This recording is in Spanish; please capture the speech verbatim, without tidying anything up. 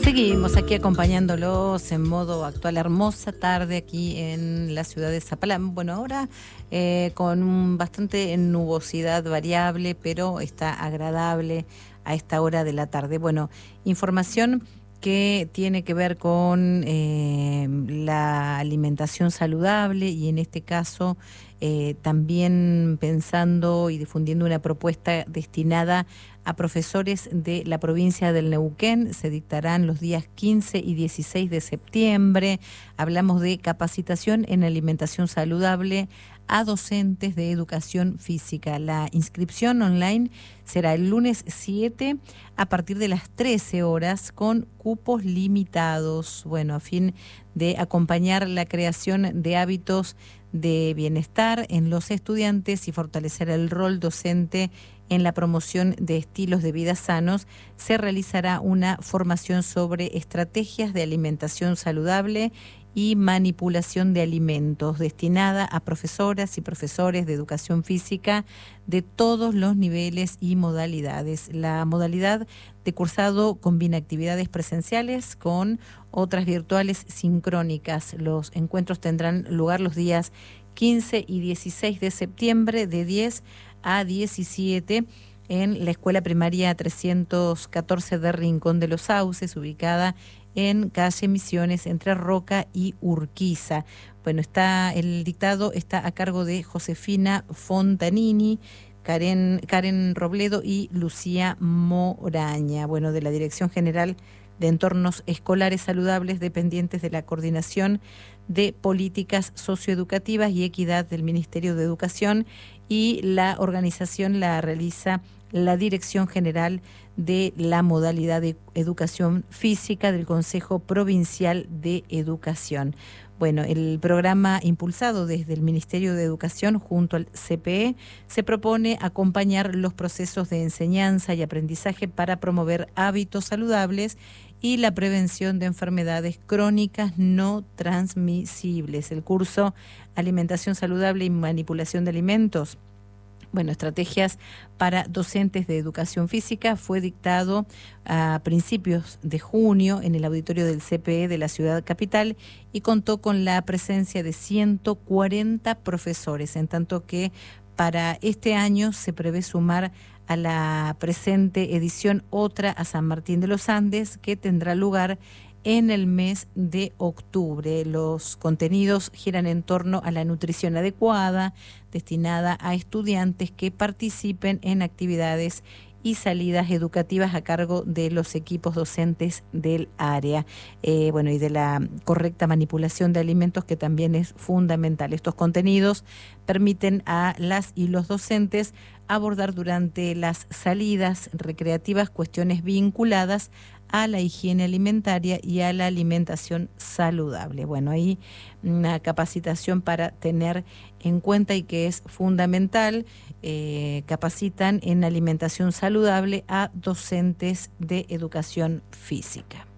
Seguimos aquí acompañándolos en modo actual, hermosa tarde aquí en la ciudad de Zapala. Bueno, ahora eh, con un bastante nubosidad variable, pero está agradable a esta hora de la tarde. Bueno, información que tiene que ver con eh, la alimentación saludable y en este caso eh, también pensando y difundiendo una propuesta destinada a profesores de la provincia del Neuquén. Se dictarán los días quince y dieciséis de septiembre. Hablamos de capacitación en alimentación saludable a docentes de educación física. La inscripción online será el lunes siete a partir de las trece horas con cupos limitados, bueno, a fin de acompañar la creación de hábitos de bienestar en los estudiantes y fortalecer el rol docente en la promoción de estilos de vida sanos. Se realizará una formación sobre estrategias de alimentación saludable y manipulación de alimentos destinada a profesoras y profesores de educación física de todos los niveles y modalidades. La modalidad de cursado combina actividades presenciales con otras virtuales sincrónicas. Los encuentros tendrán lugar los días quince y dieciséis de septiembre de diez a diecisiete en la Escuela Primaria trescientos catorce de Rincón de los Sauces, ubicada en calle Misiones, entre Roca y Urquiza. Bueno, está el dictado está a cargo de Josefina Fontanini, Karen, Karen Robledo y Lucía Moraña, bueno, de la Dirección General de Entornos Escolares Saludables, dependientes de la Coordinación de Políticas Socioeducativas y Equidad del Ministerio de Educación, y la organización la realiza la Dirección General de la Modalidad de Educación Física del Consejo Provincial de Educación. Bueno, el programa impulsado desde el Ministerio de Educación junto al C P E se propone acompañar los procesos de enseñanza y aprendizaje para promover hábitos saludables y la prevención de enfermedades crónicas no transmisibles. El curso Alimentación Saludable y Manipulación de Alimentos, bueno, estrategias para docentes de educación física, fue dictado a principios de junio en el auditorio del C P E de la ciudad capital y contó con la presencia de ciento cuarenta profesores, en tanto que para este año se prevé sumar a la presente edición otra a San Martín de los Andes, que tendrá lugar en el mes de octubre. Los contenidos giran en torno a la nutrición adecuada, destinada a estudiantes que participen en actividades y salidas educativas a cargo de los equipos docentes del área. Eh, bueno, y de la correcta manipulación de alimentos, que también es fundamental. Estos contenidos permiten a las y los docentes abordar durante las salidas recreativas cuestiones vinculadas a la higiene alimentaria y a la alimentación saludable. Bueno, ahí una capacitación para tener en cuenta y que es fundamental. Eh, capacitan en alimentación saludable a docentes de educación física.